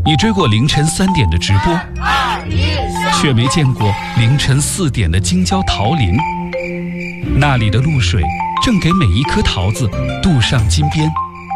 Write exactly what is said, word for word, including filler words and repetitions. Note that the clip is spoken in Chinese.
你追过凌晨三点的直播，却没见过凌晨四点的京郊桃林。那里的露水正给每一颗桃子镀上金边。